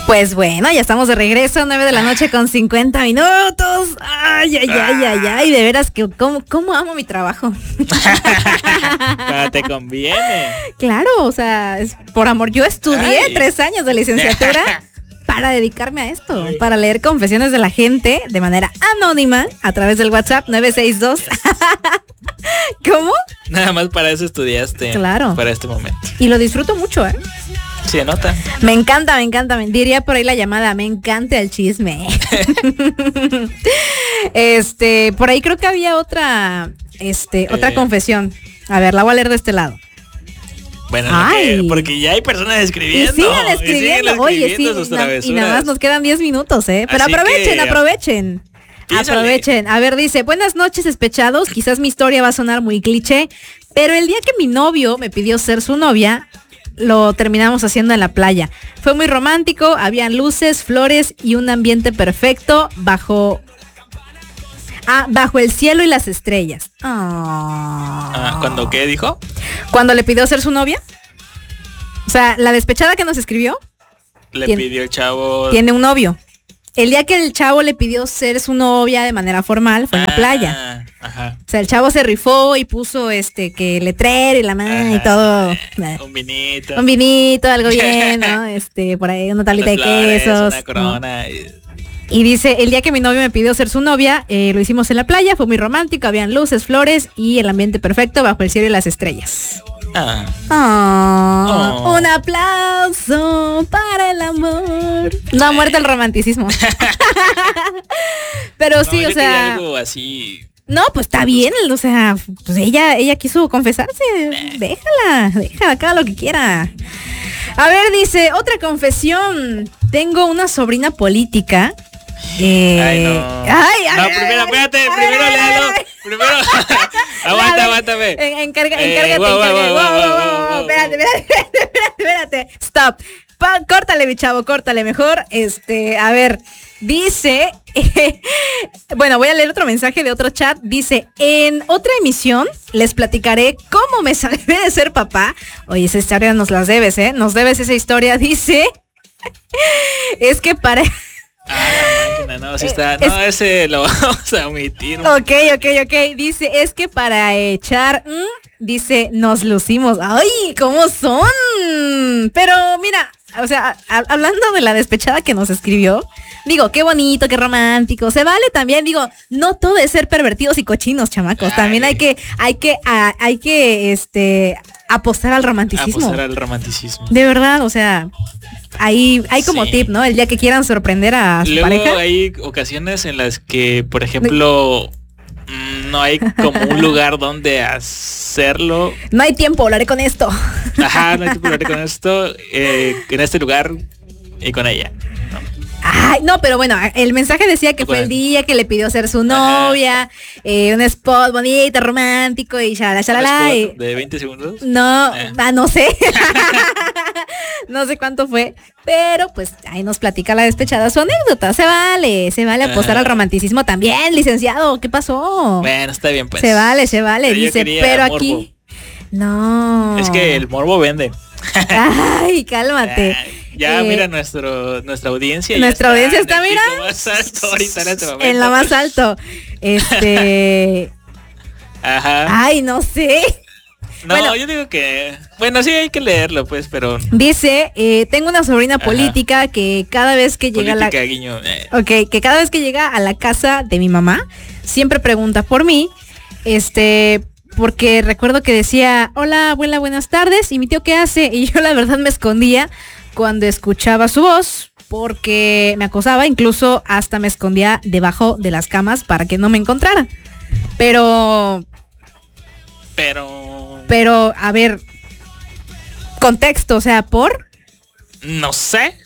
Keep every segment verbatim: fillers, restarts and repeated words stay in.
Pues bueno, ya estamos de regreso, nueve de la noche con cincuenta minutos. Ay, ay, ay, ay, ay, de veras que cómo, cómo amo mi trabajo. Pero te conviene. Claro, o sea, es por amor. Yo estudié ay. tres años de licenciatura para dedicarme a esto, ay. para leer confesiones de la gente de manera anónima a través del WhatsApp nueve seis dos. ¿Cómo? Nada más para eso estudiaste. Claro. Para este momento. Y lo disfruto mucho, ¿eh? Se nota. Me encanta, me encanta. Me diría por ahí la llamada, me encanta el chisme. este, por ahí creo que había otra, este, eh. otra confesión. A ver, la voy a leer de este lado. Bueno, que, porque ya hay personas escribiendo. Y sigan escribiendo. Y Oye, sí, na, y nada más nos quedan diez minutos, ¿eh? Pero Así aprovechen, que, aprovechen. Písale. Aprovechen. A ver, dice, buenas noches, despechados. Quizás mi historia va a sonar muy cliché, pero el día que mi novio me pidió ser su novia, lo terminamos haciendo en la playa. Fue muy romántico, habían luces, flores y un ambiente perfecto bajo... Ah, bajo el cielo y las estrellas. Oh. Ah, ¿cuándo qué dijo? Cuando le pidió ser su novia. O sea, la despechada que nos escribió. Le tiene, pidió el chavo... Tiene un novio. El día que el chavo le pidió ser su novia de manera formal fue en la playa. Ajá. O sea, el chavo se rifó y puso este que letrero y la mano y todo. Un vinito. Un vinito, algo bien, ¿no? Este, por ahí una tablita de flores, quesos. Una corona. ¿no? Y... y dice, el día que mi novio me pidió ser su novia, eh, lo hicimos en la playa, fue muy romántico, habían luces, flores y el ambiente perfecto bajo el cielo y las estrellas. Ah. Oh, oh. Un aplauso para el amor. No ha muerto el romanticismo. Pero sí, no, o sea. Algo así. No, pues está bien, o sea, pues ella, ella quiso confesarse. Déjala, déjala, haga lo que quiera. A ver, dice, otra confesión. Tengo una sobrina política. Eh, ay, no. Ay, ay, no, ay, primero, ay, espérate, ay, primero ay, léalo. ay, Primero. aguanta, aguántame. En, encarga, eh, encárgate, wow, encárgate. Wow, wow, wow, wow, wow, espérate, espérate, espérate, espérate. Stop. Pa, córtale, mi chavo, córtale mejor. Este, a ver, dice, eh, bueno, voy a leer otro mensaje de otro chat. Dice, en otra emisión les platicaré cómo me salvé de ser papá. Oye, esa historia nos las debes, ¿eh? Nos debes esa historia. Dice, es que para... Ah, la máquina, no, sí está, no, es, ese lo vamos a omitir. Ok, ok, ok. Dice, es que para echar, mmm, dice, nos lucimos. Ay, ¿cómo son? Pero mira, o sea, a, hablando de la despechada que nos escribió, digo, qué bonito, qué romántico. Se vale también, digo, no todo es ser pervertidos y cochinos, chamacos. Ay. También hay que, hay que, a, hay que, este, apostar al romanticismo. Apostar al romanticismo. De verdad, o sea... Ahí hay como sí. tip, ¿no? El día que quieran sorprender a su Luego pareja. Hay ocasiones en las que, por ejemplo, no hay como un lugar donde hacerlo. No hay tiempo, hablaré con esto. Ajá, no hay tiempo, hablaré con esto. Eh, en este lugar y con ella. ¿No? Ay, no, pero bueno, el mensaje decía que fue el día que le pidió ser su novia, eh, un spot bonito, romántico y shalala, shalala. Y... ¿De veinte segundos? No, eh. ah, no sé. No sé cuánto fue, pero pues ahí nos platica la despechada su anécdota. Se vale, se vale apostar Ajá. al romanticismo también, licenciado. ¿Qué pasó? Bueno, está bien, pues. Se vale, se vale. Pero dice, pero morbo. Aquí... No. Es que el morbo vende. Ay, cálmate. Ya, eh, mira, nuestro, nuestra audiencia. Nuestra audiencia está, mira. Más alto ahorita en este momento. En lo más alto. Este. Ajá. Ay, no sé. No, bueno, yo digo que... Bueno, sí hay que leerlo, pues, pero... Dice, eh, tengo una sobrina Ajá. política que cada vez que llega política, a la... guiño. Eh. Ok, que cada vez que llega a la casa de mi mamá, siempre pregunta por mí, este... porque recuerdo que decía, hola, abuela, buenas tardes, y mi tío, ¿qué hace? Y yo la verdad me escondía cuando escuchaba su voz, porque me acosaba, incluso hasta me escondía debajo de las camas para que no me encontrara. Pero... Pero... Pero, a ver, contexto, o sea, ¿por? No sé.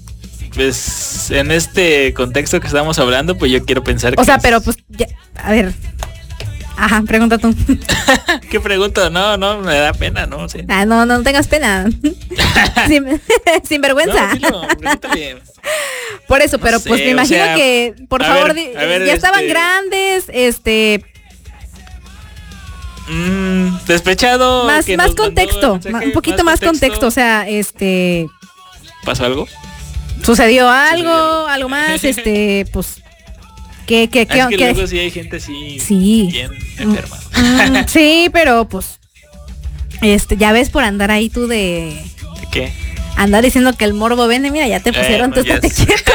Pues en este contexto que estamos hablando, pues yo quiero pensar que... O sea, es... pero pues, ya, a ver... Ajá, pregunta tú. ¿Qué pregunto? No, no, me da pena, ¿no? Sí. Ah, no, no tengas pena. sin, sin vergüenza. No, dilo, por eso, pero no sé, pues me imagino sea, que, por favor, ver, ver, ya este... estaban grandes, este... Mm, despechado. Más, más contexto, un poquito más, más contexto. contexto, o sea, este... ¿Pasó algo? ¿Sucedió algo? ¿Sucedió? ¿Algo más? Este, pues... ¿Qué, qué, qué, es que qué? luego sí hay gente así sí. bien enferma. Mm, sí, pero pues... Este, ya ves por andar ahí tú de... ¿De qué? Andar diciendo que el morbo vende, mira, ya te pusieron, tú estate quieto.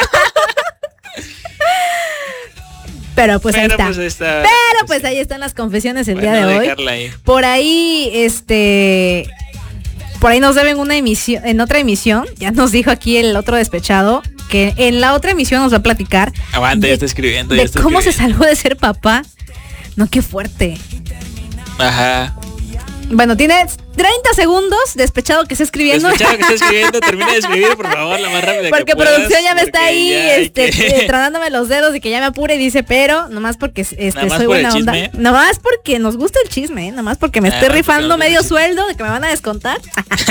Pero pues Pero ahí está. Pues ahí está. Pero pues ahí están las confesiones el bueno, día de hoy. Ahí. Por ahí, este... Por ahí nos deben una emisión, en otra emisión, ya nos dijo aquí el otro despechado, que en la otra emisión nos va a platicar. Aguante, ya está escribiendo. De ya está cómo escribiendo. se salvó de ser papá. No, qué fuerte. Ajá. Bueno, tiene treinta segundos, despechado que está escribiendo. Despechado que está escribiendo, termina de escribir, por favor, la más rápida porque que puedas. Porque producción ya me está ahí, este, que... tronándome los dedos y que ya me apure y dice, pero, nomás porque este, Nada más soy por buena onda. Chisme. Nomás porque nos gusta el chisme, ¿eh? Nomás porque me Nada estoy más rifando medio chisme. sueldo de que me van a descontar.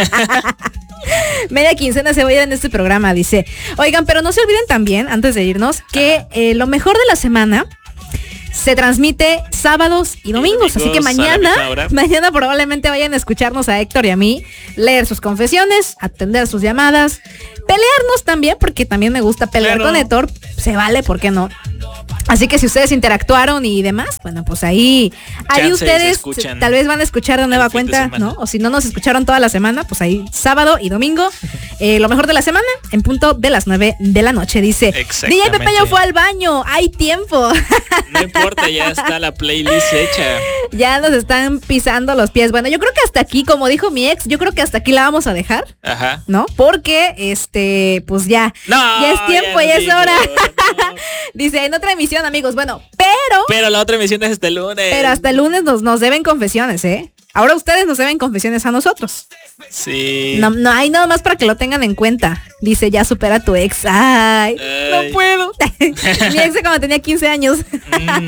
Media quincena se va a ir en este programa, dice. Oigan, pero no se olviden también, antes de irnos, que eh, lo mejor de la semana se transmite sábados y domingos, así que mañana, mañana probablemente vayan a escucharnos a Héctor y a mí, leer sus confesiones, atender sus llamadas, pelearnos también, porque también me gusta pelear claro. con Héctor, se vale, ¿por qué no? Así que si ustedes interactuaron y demás, bueno, pues ahí, ahí Chance ustedes tal vez van a escuchar de nueva cuenta, ¿no? O si no nos escucharon toda la semana, pues ahí sábado y domingo, eh, lo mejor de la semana, en punto de las nueve de la noche, dice. D J Pepeño fue al baño, hay tiempo. No importa, ya está la playlist hecha. Ya nos están pisando los pies. Bueno, yo creo que hasta aquí, como dijo mi ex, yo creo que hasta aquí la vamos a dejar. Ajá. ¿No? Porque, este, pues ya. No, ya es tiempo, ya, ya es digo, hora. No. Dice, en otra emisión, amigos, bueno, pero... Pero la otra emisión es hasta el lunes. Pero hasta el lunes nos, nos deben confesiones, ¿eh? Ahora ustedes nos deben confesiones a nosotros. Sí. No, no hay nada más para que lo tengan en cuenta. Dice, ya supera a tu ex. Ay, Ay. no puedo. Mi ex cuando tenía quince años. Mm.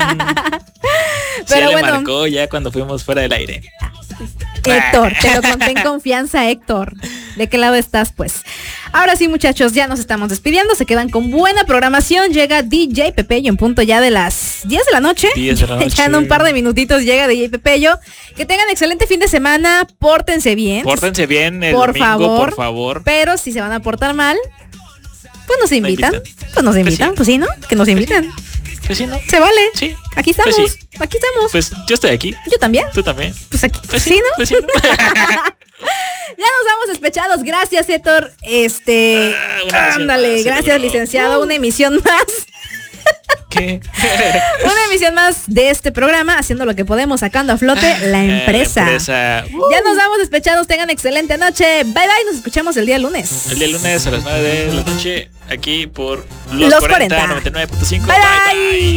Pero sí, bueno. Le marcó ya cuando fuimos fuera del aire. Héctor, te lo conté en confianza, Héctor. ¿De qué lado estás, pues? Ahora sí, muchachos, ya nos estamos despidiendo. Se quedan con buena programación. Llega D J Pepeyo en punto ya de las diez de la noche. diez de la noche. Ya en un par de minutitos llega D J Pepeyo. Que tengan excelente fin de semana. Pórtense bien. Pórtense bien el por domingo, favor, por favor. Pero si se van a portar mal, pues nos invitan. No invitan. Pues nos invitan, pues sí, pues sí, ¿no? Que nos invitan. Pues sí, ¿no? Se vale. Sí. Aquí estamos. Pues sí. Aquí estamos. Pues yo estoy aquí. Yo también. Tú también. Pues aquí. Pues sí, sí, ¿no? Pues sí, ¿no? Ya nos vamos despechados. Gracias, Héctor. Este. Ah, gracias, ándale, gracias, licenciado. Uh. Una emisión más. ¿Qué? Una emisión más de este programa, haciendo lo que podemos, sacando a flote la empresa. La empresa. Uh. Ya nos vamos despechados. Tengan excelente noche. Bye bye. Nos escuchamos el día lunes. El día lunes a las nueve de la noche. Aquí por los, los cuarenta, noventa y nueve punto cinco. Bye bye. bye.